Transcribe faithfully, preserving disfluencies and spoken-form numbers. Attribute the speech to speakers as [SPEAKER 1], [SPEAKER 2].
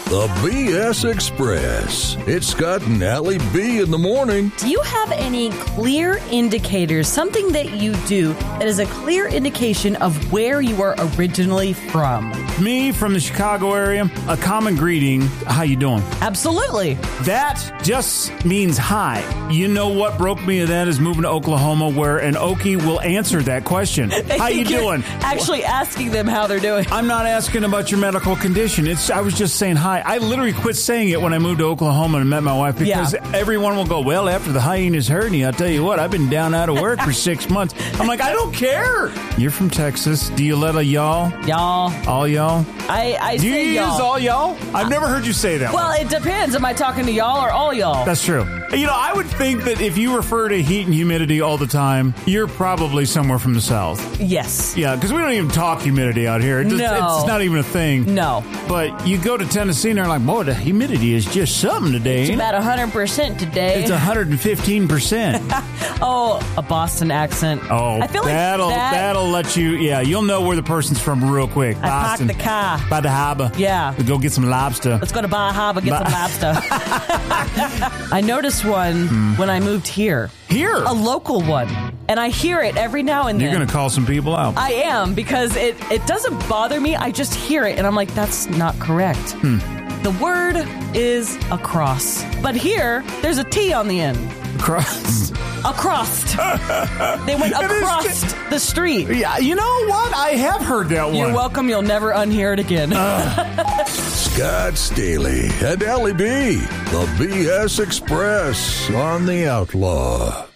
[SPEAKER 1] the B S Express. It's Scott and Allie B in the morning.
[SPEAKER 2] Do you have any clear indicators, something that you do that is a clear indication of where you are originally from?
[SPEAKER 3] Me, from the Chicago area, a common greeting, how you doing?
[SPEAKER 2] Absolutely.
[SPEAKER 3] That just means hi. You know what broke me of that is moving to Oklahoma, where an Okie will answer that question. How you doing?
[SPEAKER 2] Actually asking them how they're doing.
[SPEAKER 3] I'm not asking about your medical condition. It's I was just saying hi. I literally quit saying it when I moved to Oklahoma and met my wife because
[SPEAKER 2] Yeah.
[SPEAKER 3] everyone will go, well, after the hyenas heard me, I'll tell you what, I've been down out of work for six months. I'm like, I don't care. You're from Texas. Do you let a y'all?
[SPEAKER 2] Y'all.
[SPEAKER 3] All y'all?
[SPEAKER 2] I, I
[SPEAKER 3] Do you
[SPEAKER 2] say
[SPEAKER 3] use
[SPEAKER 2] y'all.
[SPEAKER 3] all y'all? I've never heard you say that.
[SPEAKER 2] Well,
[SPEAKER 3] one.
[SPEAKER 2] it depends. Am I talking to y'all or all y'all?
[SPEAKER 3] That's true. You know, I would think that if you refer to heat and humidity all the time, you're probably somewhere from the South.
[SPEAKER 2] Yes.
[SPEAKER 3] Yeah, because we don't even talk humidity out here. It just,
[SPEAKER 2] No.
[SPEAKER 3] It's not even a thing.
[SPEAKER 2] No.
[SPEAKER 3] But you go to Tennessee and they're like, boy, the humidity is just something today.
[SPEAKER 2] It's
[SPEAKER 3] ain't it?"
[SPEAKER 2] about one hundred percent today.
[SPEAKER 3] It's one hundred fifteen percent.
[SPEAKER 2] Oh, a Boston accent.
[SPEAKER 3] Oh,
[SPEAKER 2] I feel like
[SPEAKER 3] that'll,
[SPEAKER 2] that,
[SPEAKER 3] that'll let you, yeah, you'll know where the person's from real quick.
[SPEAKER 2] I parked
[SPEAKER 3] Boston.
[SPEAKER 2] the car.
[SPEAKER 3] By the harbor.
[SPEAKER 2] Yeah.
[SPEAKER 3] We go get some lobster.
[SPEAKER 2] Let's go to Baja Harbor, get
[SPEAKER 3] Ba-
[SPEAKER 2] some lobster. I noticed one
[SPEAKER 3] Mm.
[SPEAKER 2] when I moved here.
[SPEAKER 3] Here?
[SPEAKER 2] A local one. And I hear it every now and
[SPEAKER 3] You're
[SPEAKER 2] then.
[SPEAKER 3] going to call some people out.
[SPEAKER 2] I am, because it, it doesn't bother me. I just hear it, and I'm like, that's not correct.
[SPEAKER 3] Hmm.
[SPEAKER 2] The word is across. But here, there's a T on the end.
[SPEAKER 3] Cross.
[SPEAKER 2] Across. They went
[SPEAKER 3] It is
[SPEAKER 2] across the street.
[SPEAKER 3] Yeah, you know what? I have heard that one.
[SPEAKER 2] You're welcome. You'll never unhear it again.
[SPEAKER 1] Scott Staley and Allie B, the B S Express on the Outlaw.